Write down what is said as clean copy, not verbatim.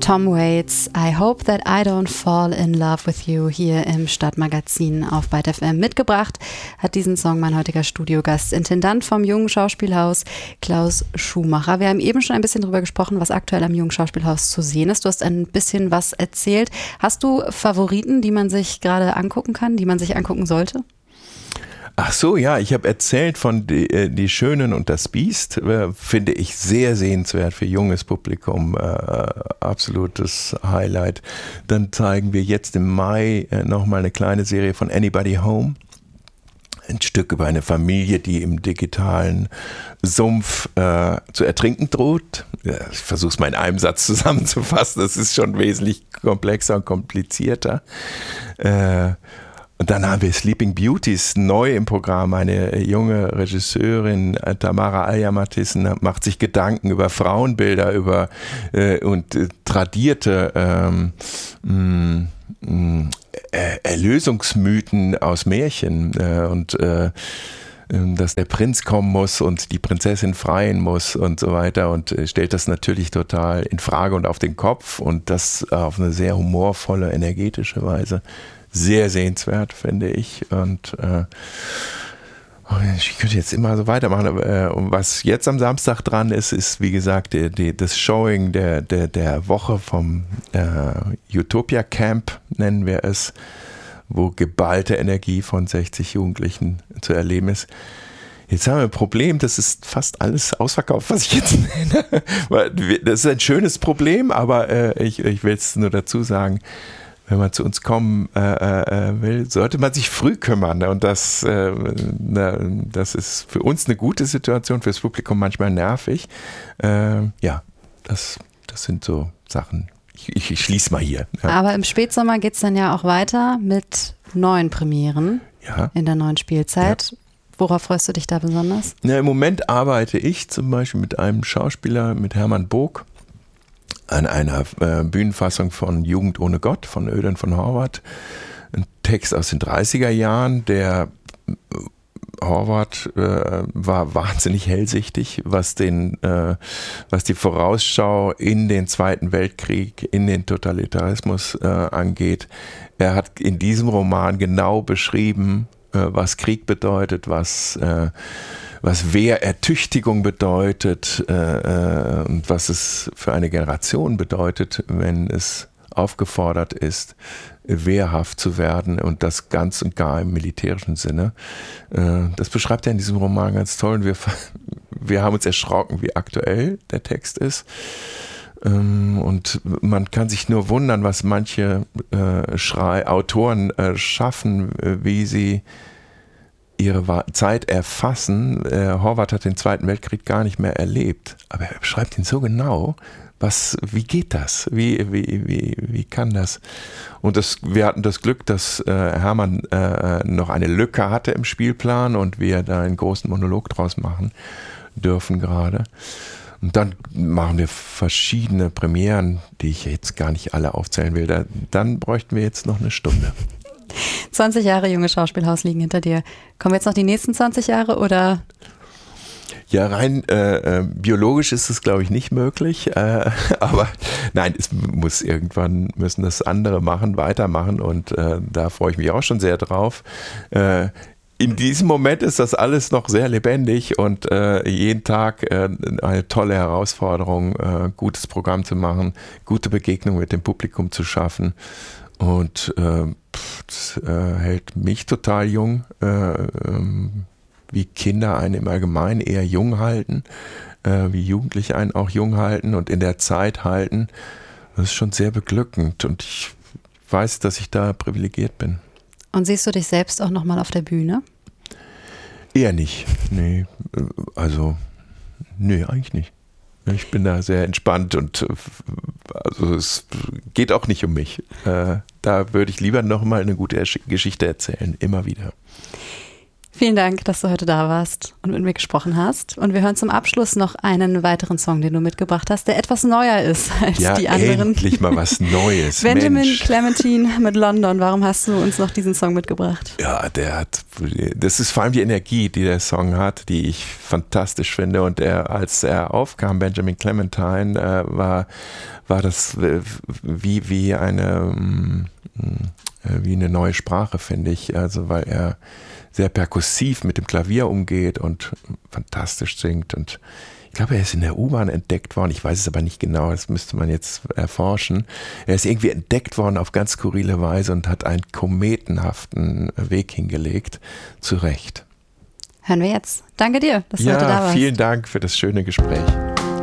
Tom Waits, I hope that I don't fall in love with you, hier im Stadtmagazin auf Byte FM mitgebracht, hat diesen Song mein heutiger Studiogast, Intendant vom Jungen Schauspielhaus, Klaus Schumacher. Wir haben eben schon ein bisschen darüber gesprochen, was aktuell am Jungen Schauspielhaus zu sehen ist. Du hast ein bisschen was erzählt. Hast du Favoriten, die man sich gerade angucken kann, die man sich angucken sollte? Ach so, ja, ich habe erzählt von Die Schönen und das Biest, finde ich sehr sehenswert für junges Publikum, absolutes Highlight. Dann zeigen wir jetzt im Mai nochmal eine kleine Serie von Anybody Home. Ein Stück über eine Familie, die im digitalen Sumpf zu ertrinken droht. Ja, ich versuche es mal in einem Satz zusammenzufassen, das ist schon wesentlich komplexer und komplizierter. Und dann haben wir Sleeping Beauties neu im Programm. Eine junge Regisseurin, Tamara Aljamatyssen, macht sich Gedanken über Frauenbilder und tradierte Erlösungsmythen aus Märchen dass der Prinz kommen muss und die Prinzessin freien muss und so weiter und stellt das natürlich total in Frage und auf den Kopf und das auf eine sehr humorvolle, energetische Weise. Sehr sehenswert, finde ich. Und ich könnte jetzt immer so weitermachen. Und was jetzt am Samstag dran ist, ist wie gesagt das Showing der Woche vom Utopia Camp, nennen wir es, wo geballte Energie von 60 Jugendlichen zu erleben ist. Jetzt haben wir ein Problem, das ist fast alles ausverkauft, was ich jetzt nenne. Das ist ein schönes Problem, aber ich will es nur dazu sagen, wenn man zu uns kommen will, sollte man sich früh kümmern. Und das ist für uns eine gute Situation, fürs Publikum manchmal nervig. Das sind so Sachen. Ich schließe mal hier. Ja. Aber im Spätsommer geht es dann ja auch weiter mit neuen Premieren in der neuen Spielzeit. Ja. Worauf freust du dich da besonders? Ja, im Moment arbeite ich zum Beispiel mit einem Schauspieler, mit Hermann Bog, an einer Bühnenfassung von Jugend ohne Gott von Ödön von Horvath. Ein Text aus den 30er Jahren, der Horvath war wahnsinnig hellsichtig, was die Vorausschau in den Zweiten Weltkrieg, in den Totalitarismus angeht. Er hat in diesem Roman genau beschrieben, was Krieg bedeutet, was Wehrertüchtigung bedeutet und was es für eine Generation bedeutet, wenn es aufgefordert ist, wehrhaft zu werden und das ganz und gar im militärischen Sinne. Das beschreibt er in diesem Roman ganz toll und wir haben uns erschrocken, wie aktuell der Text ist. Und man kann sich nur wundern, was manche Autoren schaffen, wie sie ihre Zeit erfassen. Horvath hat den Zweiten Weltkrieg gar nicht mehr erlebt, aber er beschreibt ihn so genau. Wie geht das? Wie kann das? Und wir hatten das Glück, dass Hermann noch eine Lücke hatte im Spielplan und wir da einen großen Monolog draus machen dürfen gerade. Und dann machen wir verschiedene Premieren, die ich jetzt gar nicht alle aufzählen will. Dann bräuchten wir jetzt noch eine Stunde. 20 Jahre Junge Schauspielhaus liegen hinter dir. Kommen jetzt noch die nächsten 20 Jahre oder? Ja, rein biologisch ist es, glaube ich, nicht möglich. Aber nein, müssen das andere weitermachen und da freue ich mich auch schon sehr drauf. In diesem Moment ist das alles noch sehr lebendig und jeden Tag eine tolle Herausforderung, gutes Programm zu machen, gute Begegnungen mit dem Publikum zu schaffen. Und das hält mich total jung, wie Kinder einen im Allgemeinen eher jung halten, wie Jugendliche einen auch jung halten und in der Zeit halten. Das ist schon sehr beglückend und ich weiß, dass ich da privilegiert bin. Und siehst du dich selbst auch nochmal auf der Bühne? Eher nicht, nee. Eigentlich nicht. Ich bin da sehr entspannt und es geht auch nicht um mich. Da würde ich lieber nochmal eine gute Geschichte erzählen, immer wieder. Vielen Dank, dass du heute da warst und mit mir gesprochen hast. Und wir hören zum Abschluss noch einen weiteren Song, den du mitgebracht hast, der etwas neuer ist als die anderen. Ja, endlich mal was Neues. Benjamin Clementine mit London. Warum hast du uns noch diesen Song mitgebracht? Ja, das ist vor allem die Energie, die der Song hat, die ich fantastisch finde. Und als er aufkam, Benjamin Clementine, war das wie eine neue Sprache, finde ich. Also, weil er sehr perkussiv mit dem Klavier umgeht und fantastisch singt. Und ich glaube, er ist in der U-Bahn entdeckt worden. Ich weiß es aber nicht genau, das müsste man jetzt erforschen. Er ist irgendwie entdeckt worden auf ganz skurrile Weise und hat einen kometenhaften Weg hingelegt. Zu Recht. Hören wir jetzt. Danke dir, dass du heute da warst. Vielen Dank für das schöne Gespräch.